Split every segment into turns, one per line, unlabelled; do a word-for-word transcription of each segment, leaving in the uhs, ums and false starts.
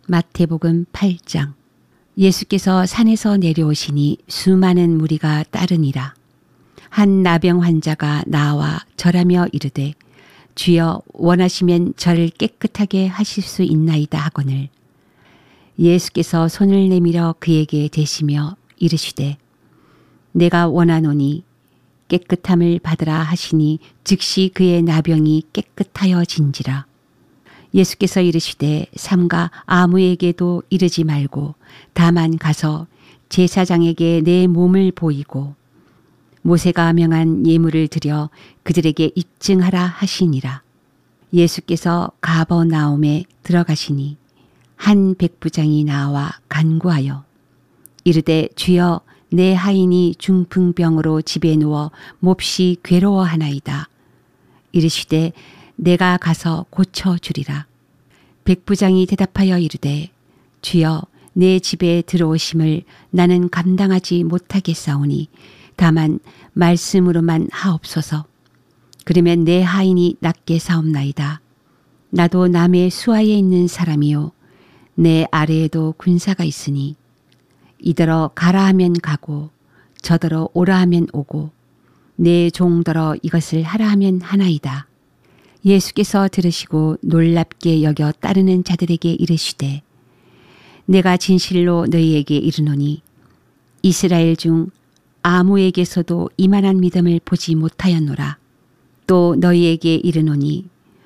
마태복음 팔 장. 예수께서 산에서 내려오시니 수많은 무리가 따르니라. 한 나병 환자가 나와 절하며 이르되 주여 원하시면 저를 깨끗하게 하실 수 있나이다 하거늘 예수께서 손을 내밀어 그에게 대시며 이르시되 내가 원하노니 깨끗함을 받으라 하시니 즉시 그의 나병이 깨끗하여 진지라. 예수께서 이르시되 삼가 아무에게도 이르지 말고 다만 가서 제사장에게 내 몸을 보이고 모세가 명한 예물을 드려 그들에게 입증하라 하시니라. 예수께서 가버나움에 들어가시니 한 백부장이 나와 간구하여 이르되 주여 내 하인이 중풍병으로 집에 누워 몹시 괴로워하나이다. 이르시되 내가 가서 고쳐주리라. 백부장이 대답하여 이르되 주여 내 집에 들어오심을 나는 감당하지 못하겠사오니 다만 말씀으로만 하옵소서. 그러면 내 하인이 낫게 사옵나이다. 나도 남의 수하에 있는 사람이요 내 아래에도 군사가 있으니 이더러 가라 하면 가고 저더러 오라 하면 오고 내 종더러 이것을 하라 하면 하나이다. 예수께서 들으시고 놀랍게 여겨 따르는 자들에게 이르시되 내가 진실로 너희에게 이르노니 이스라엘 중 아무에게서도 이만한 믿음을 보지 못하였노라. 또 너희에게 이르노니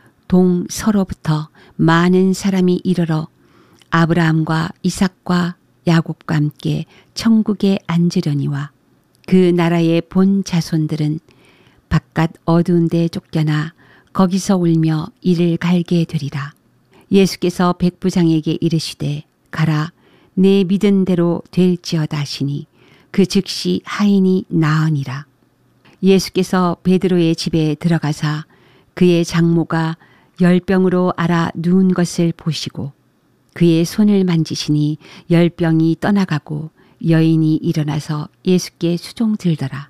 동서로부터 많은 사람이 이르러 아브라함과 이삭과 야곱과 함께 천국에 앉으려니와 그 나라의 본 자손들은 바깥 어두운 데 쫓겨나 거기서 울며 이를 갈게 되리라. 예수께서 백부장에게 이르시되 가라 내 믿은 대로 될지어다 하시니 그 즉시 하인이 나으니라. 예수께서 베드로의 집에 들어가사 그의 장모가 열병으로 앓아 누운 것을 보시고 그의 손을 만지시니 열병이 떠나가고 여인이 일어나서 예수께 수종 들더라.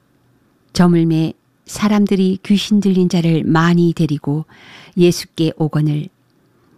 저물매 사람들이 귀신 들린 자를 많이 데리고 예수께 오거늘